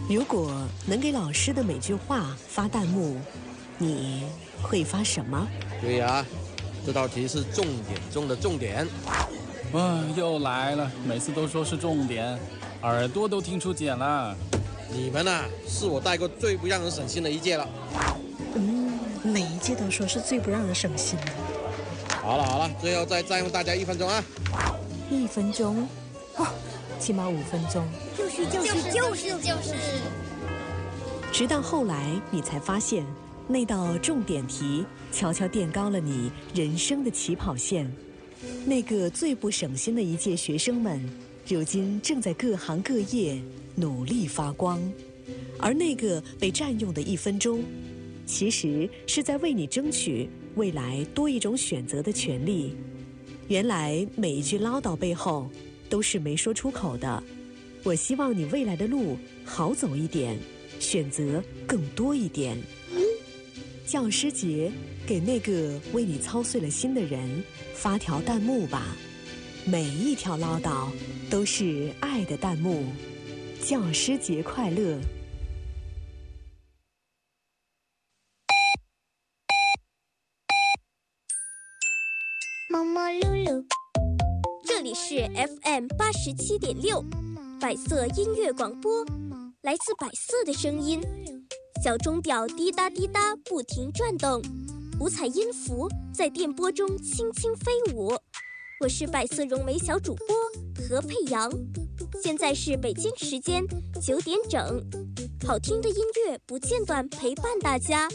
如果能给老师的每句话发弹幕，你会发什么？ 对呀，这道题是重点中的重点。 又来了，每次都说是重点，耳朵都听出茧了。 你们啊，是我带过最不让人省心的一届了。 每一届都说是最不让人省心的。 好了，最后再占用大家1分钟啊 ！1分钟，起码5分钟。 就是。 直到后来，你才发现，那道重点题悄悄垫高了你人生的起跑线。那个最不省心的一届学生们，如今正在各行各业努力发光，而那个被占用的1分钟，其实是在为你争取未来多一种选择的权利。原来每一句唠叨背后都是没说出口的。我希望你未来的路好走一点，选择更多一点。教师节，给那个为你操碎了心的人发条弹幕吧，每一条唠叨都是爱的弹幕。教师节快乐！ 毛毛露露， 这里是 FM 87.6，百色音乐广播，来自百色的声音。小钟表滴答滴答不停转动，五彩音符在电波中轻轻飞舞。我是百色咏梅小主播何佩阳，现在是北京时间9点整，好听的音乐不间断陪伴大家。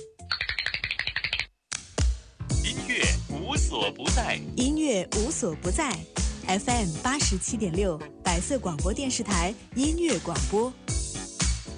音乐无所不在， 音乐无所不在。FM 87.6，百色广播电视台音乐广播。